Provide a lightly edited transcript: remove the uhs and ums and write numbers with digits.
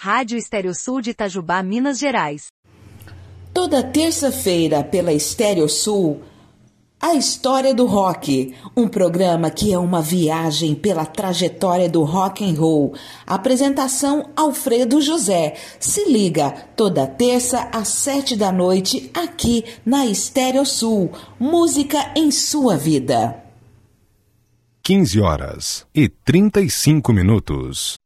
Rádio Estéreo Sul de Itajubá, Minas Gerais. Toda terça-feira pela Estéreo Sul, A História do Rock, um programa que é uma viagem pela trajetória do rock and roll. Apresentação Alfredo José. Se liga, toda terça às 7 da noite, aqui na Estéreo Sul. Música em sua vida. 15h35.